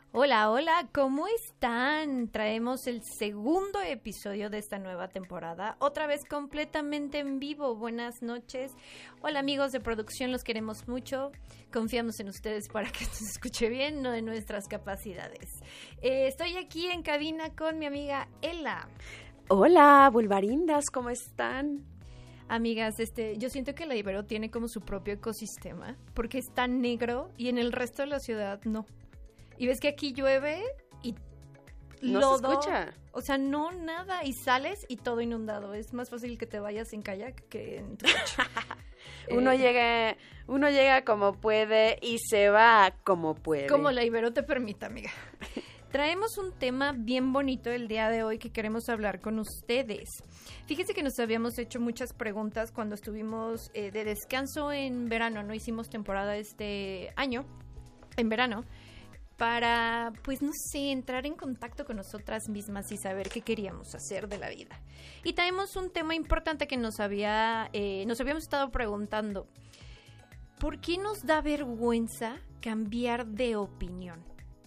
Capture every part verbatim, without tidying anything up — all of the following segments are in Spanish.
Hola, hola, ¿cómo están? Traemos el segundo episodio de esta nueva temporada, otra vez completamente en vivo. Buenas noches. Hola amigos de producción, los queremos mucho. Confiamos en ustedes para que nos escuche bien, no en nuestras capacidades. Eh, estoy aquí en cabina con mi amiga Ela. Hola, Bulbarindas, ¿cómo están? Amigas, este, yo siento que la Ibero tiene como su propio ecosistema, porque es tan negro y en el resto de la ciudad no. Y ves que aquí llueve y no lodo, se escucha. O sea, no nada, y sales y todo inundado. Es más fácil que te vayas en kayak que en tu coche. uno eh, llega, uno llega como puede y se va como puede. Como la Ibero te permita, amiga. Traemos un tema bien bonito el día de hoy que queremos hablar con ustedes. Fíjense que nos habíamos hecho muchas preguntas cuando estuvimos eh, de descanso en verano. No hicimos temporada este año, en verano, para, pues no sé, entrar en contacto con nosotras mismas y saber qué queríamos hacer de la vida. Y traemos un tema importante que nos había, eh, nos habíamos estado preguntando. ¿Por qué nos da vergüenza cambiar de opinión?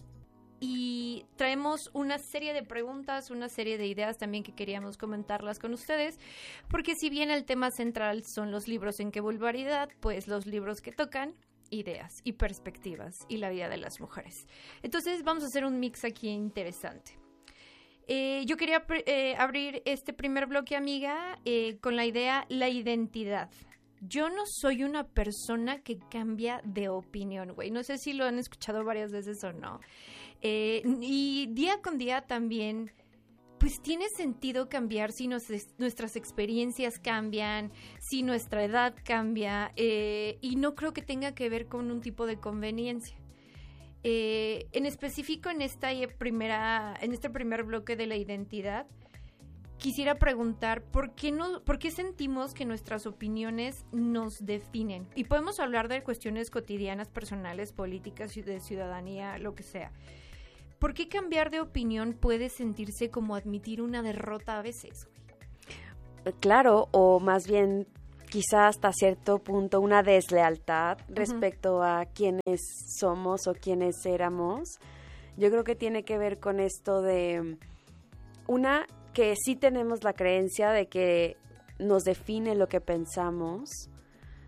Y traemos una serie de preguntas, una serie de ideas también que queríamos comentarlas con ustedes, porque si bien el tema central son los libros en qué vulgaridad, pues los libros que tocan ideas y perspectivas y la vida de las mujeres. Entonces vamos a hacer un mix aquí interesante. Eh, yo quería eh, abrir este primer bloque, amiga, eh, con la idea la identidad. Yo no soy una persona que cambia de opinión, güey. No sé si lo han escuchado varias veces o no. Eh, y día con día también, pues tiene sentido cambiar si nos, nuestras experiencias cambian, si nuestra edad cambia, eh, y no creo que tenga que ver con un tipo de conveniencia. Eh, en específico, en esta primera, en este primer bloque de la identidad, quisiera preguntar por qué no, por qué sentimos que nuestras opiniones nos definen. Y podemos hablar de cuestiones cotidianas, personales, políticas, de ciudadanía, lo que sea. ¿Por qué cambiar de opinión puede sentirse como admitir una derrota a veces, güey? Claro, o más bien quizá hasta cierto punto una deslealtad uh-huh. respecto a quiénes somos o quiénes éramos. Yo creo que tiene que ver con esto de una que sí tenemos la creencia de que nos define lo que pensamos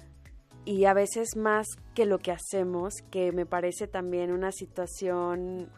y a veces más que lo que hacemos, que me parece también una situación